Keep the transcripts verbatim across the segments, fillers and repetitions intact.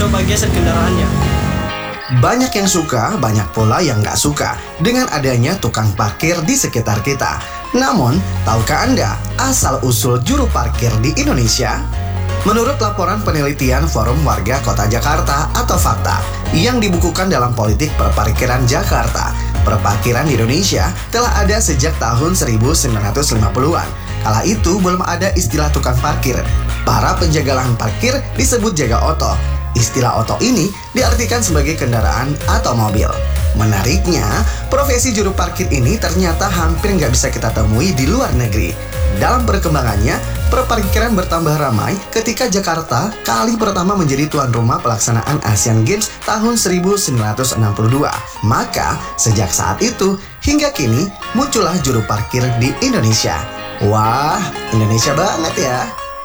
coba geser kendaraannya. Banyak yang suka, banyak pula yang nggak suka dengan adanya tukang parkir di sekitar kita. Namun, tahukah Anda asal-usul juru parkir di Indonesia? Menurut laporan penelitian Forum Warga Kota Jakarta atau Fakta yang dibukukan dalam Politik Perparkiran Jakarta, perparkiran di Indonesia telah ada sejak tahun seribu sembilan ratus lima puluhan. Kala itu belum ada istilah tukang parkir. Para penjaga lahan parkir disebut jaga oto. Istilah oto ini diartikan sebagai kendaraan atau mobil. Menariknya, profesi juru parkir ini ternyata hampir nggak bisa kita temui di luar negeri. Dalam perkembangannya, perparkiran bertambah ramai ketika Jakarta kali pertama menjadi tuan rumah pelaksanaan Asian Games tahun seribu sembilan ratus enam puluh dua. Maka, sejak saat itu hingga kini muncullah juru parkir di Indonesia. Wah, Indonesia banget ya.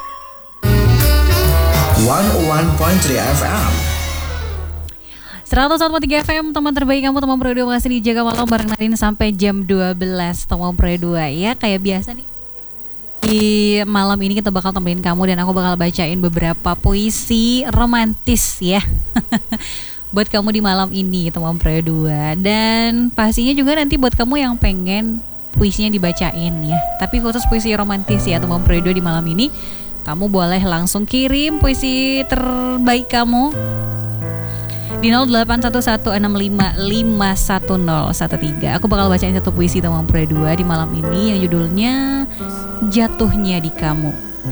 seratus satu koma tiga F M seratus satu koma tiga F M, teman terbaik kamu, teman Pro dua masih dijaga malam bareng Nadine sampai jam dua belas, teman Pro dua ya. Kayak biasa nih, di malam ini kita bakal temenin kamu dan aku bakal bacain beberapa puisi romantis ya buat kamu di malam ini, teman Pro dua. Dan pastinya juga nanti buat kamu yang pengen puisinya dibacain ya, tapi khusus puisi romantis ya, teman Pro dua di malam ini. Kamu boleh langsung kirim puisi terbaik kamu di nol delapan satu satu enam lima lima satu nol satu tiga. Aku bakal bacain satu puisi teman Pro dua di malam ini yang judulnya Jatuhnya di Kamu.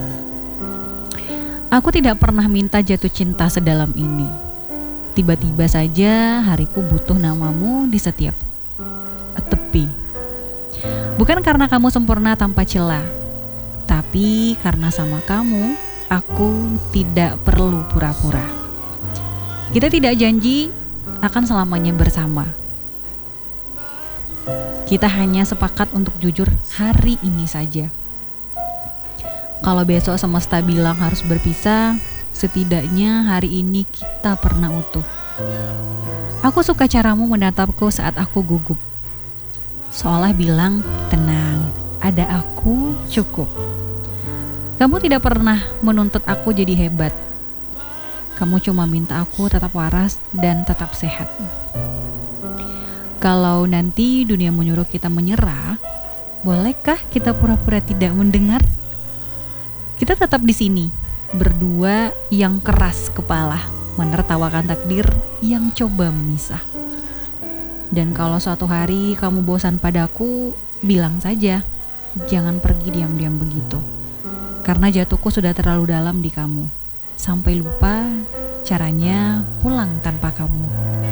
Aku tidak pernah minta jatuh cinta sedalam ini. Tiba-tiba saja hariku butuh namamu di setiap tepi. Bukan karena kamu sempurna tanpa celah, tapi karena sama kamu, aku tidak perlu pura-pura. Kita tidak janji akan selamanya bersama. Kita hanya sepakat untuk jujur hari ini saja. Kalau besok semesta bilang harus berpisah, setidaknya hari ini kita pernah utuh. Aku suka caramu menatapku saat aku gugup. Seolah bilang, tenang, ada aku cukup. Kamu tidak pernah menuntut aku jadi hebat. Kamu cuma minta aku tetap waras dan tetap sehat. Kalau nanti dunia menyuruh kita menyerah, bolehkah kita pura-pura tidak mendengar? Kita tetap di sini, berdua yang keras kepala, menertawakan takdir yang coba memisah. Dan kalau suatu hari kamu bosan padaku, bilang saja, jangan pergi diam-diam begitu. Karena jatuhku sudah terlalu dalam di kamu, sampai lupa caranya pulang tanpa kamu.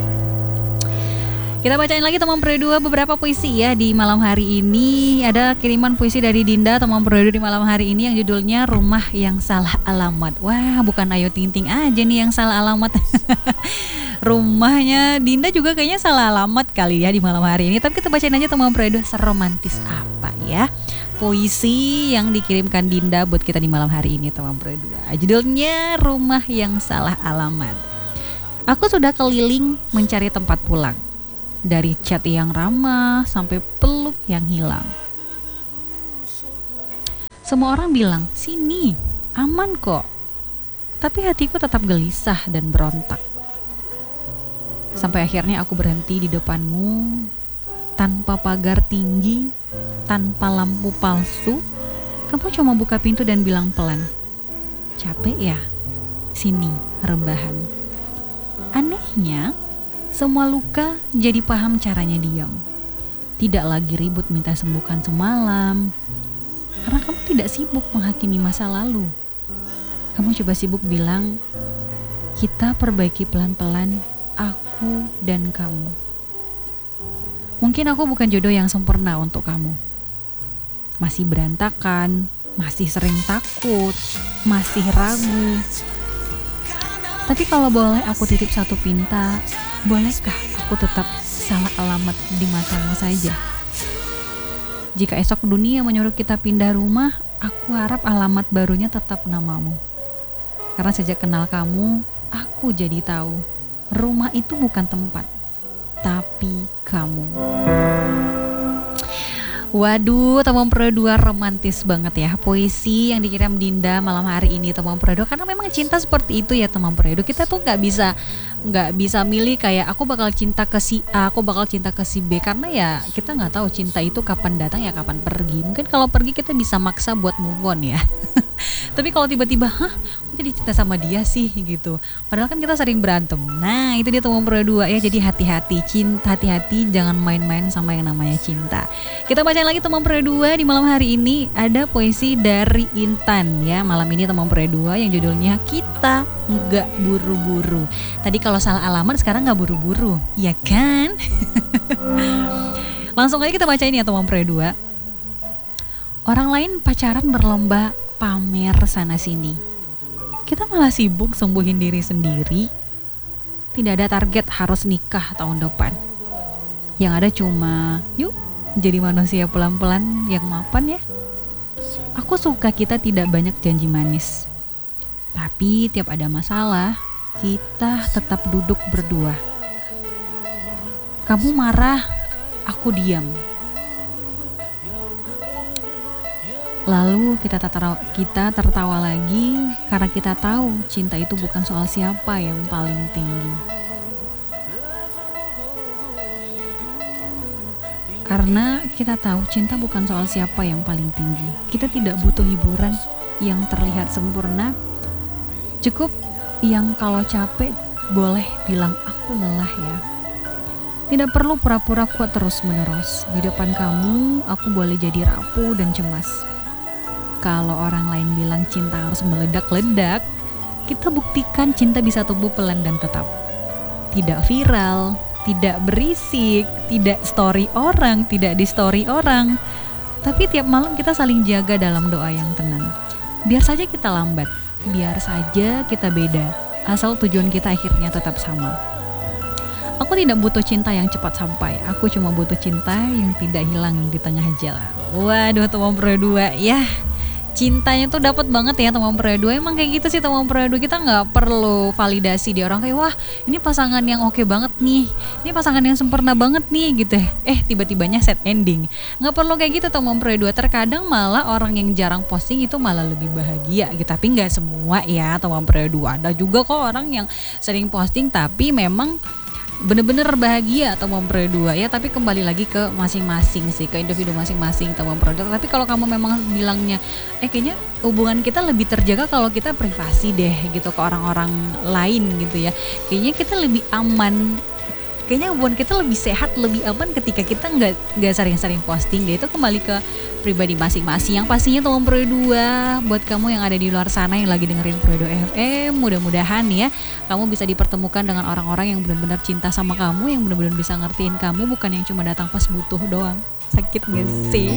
Kita bacain lagi teman Pro dua beberapa puisi ya di malam hari ini. Ada kiriman puisi dari Dinda teman Pro dua di malam hari ini yang judulnya Rumah yang Salah Alamat. Wah, bukan Ayu Ting Ting aja nih yang salah alamat. Rumahnya Dinda juga kayaknya salah alamat kali ya di malam hari ini. Tapi kita bacain aja teman Pro dua, seromantis apa ya puisi yang dikirimkan Dinda buat kita di malam hari ini teman Pro dua. Judulnya Rumah yang Salah Alamat. Aku sudah keliling mencari tempat pulang, dari chat yang ramah sampai peluk yang hilang. Semua orang bilang, sini, aman kok. Tapi hatiku tetap gelisah dan berontak. Sampai akhirnya aku berhenti di depanmu, tanpa pagar tinggi, tanpa lampu palsu. Kamu cuma buka pintu dan bilang pelan, capek ya? Sini, rebahan. Anehnya, semua luka jadi paham caranya diam. Tidak lagi ribut minta sembuhkan semalam, karena kamu tidak sibuk menghakimi masa lalu. Kamu coba sibuk bilang, kita perbaiki pelan-pelan, aku dan kamu. Mungkin aku bukan jodoh yang sempurna untuk kamu. Masih berantakan, masih sering takut, masih ragu. Tapi kalau boleh aku titip satu pinta, bolehkah aku tetap salah alamat di matamu saja? Jika esok dunia menyuruh kita pindah rumah, aku harap alamat barunya tetap namamu. Karena sejak kenal kamu, aku jadi tahu, rumah itu bukan tempat, tapi kamu. Waduh, teman pro dua romantis banget ya. Puisi yang dikirim Dinda malam hari ini teman pro dua, karena memang cinta seperti itu ya teman pro dua. Kita tuh nggak bisa nggak bisa milih kayak aku bakal cinta ke si A, aku bakal cinta ke si B, karena ya kita nggak tahu cinta itu kapan datang ya kapan pergi. Mungkin kalau pergi kita bisa maksa buat move on ya. Tapi kalau tiba-tiba, hah, aku jadi cinta sama dia sih gitu. Padahal kan kita sering berantem. Nah, itu dia teman pro dua ya. Jadi hati-hati, cinta hati-hati, jangan main-main sama yang namanya cinta. Kita bacain lagi teman pro dua di malam hari ini. Ada puisi dari Intan ya. Malam ini teman pro dua yang judulnya Kita Nggak Buru-Buru. Tadi kalau salah alamat, sekarang nggak buru-buru, ya kan? Langsung aja kita bacain ya teman pro dua. Orang lain pacaran berlomba pamer sana sini, kita malah sibuk sembuhin diri sendiri. Tidak ada target harus nikah tahun depan. Yang ada cuma yuk jadi manusia pelan-pelan yang mapan ya. Aku suka kita tidak banyak janji manis, tapi tiap ada masalah kita tetap duduk berdua. Kamu marah, aku diam. Lalu kita tertawa, kita tertawa lagi karena kita tahu cinta itu bukan soal siapa yang paling tinggi. Karena kita tahu cinta bukan soal siapa yang paling tinggi. Kita tidak butuh hiburan yang terlihat sempurna. Cukup yang kalau capek boleh bilang aku lelah ya. Tidak perlu pura-pura kuat terus-menerus. Di depan kamu aku boleh jadi rapuh dan cemas. Kalau orang lain bilang cinta harus meledak-ledak, kita buktikan cinta bisa tumbuh pelan dan tetap. Tidak viral, tidak berisik, tidak story orang, tidak di story orang. Tapi tiap malam kita saling jaga dalam doa yang tenang. Biar saja kita lambat, biar saja kita beda, asal tujuan kita akhirnya tetap sama. Aku tidak butuh cinta yang cepat sampai, aku cuma butuh cinta yang tidak hilang di tengah jalan. Waduh teman pro dua ya. Cintanya tuh dapat banget ya teman pro dua. Emang kayak gitu sih teman pro dua. Kita nggak perlu validasi di orang kayak wah ini pasangan yang oke banget nih, ini pasangan yang sempurna banget nih gitu. Eh tiba-tibanya sad ending. Nggak perlu kayak gitu teman pro dua. Terkadang malah orang yang jarang posting itu malah lebih bahagia gitu. Tapi nggak semua ya teman pro dua. Ada juga kok orang yang sering posting tapi memang bener-bener bahagia teman pro dua ya. Tapi kembali lagi ke masing-masing sih, ke individu masing-masing teman pro dua. Tapi kalau kamu memang bilangnya eh kayaknya hubungan kita lebih terjaga kalau kita privasi deh gitu ke orang-orang lain gitu ya, kayaknya kita lebih aman, kayaknya hubungan kita lebih sehat, lebih aman ketika kita nggak nggak sering-sering posting deh. Itu kembali ke pribadi masing-masing. Yang pastinya teman pro dua, buat kamu yang ada di luar sana yang lagi dengerin Pro dua F M, mudah-mudahan ya kamu bisa dipertemukan dengan orang-orang yang benar-benar cinta sama kamu, yang benar-benar bisa ngertiin kamu, bukan yang cuma datang pas butuh doang. Sakit gak sih?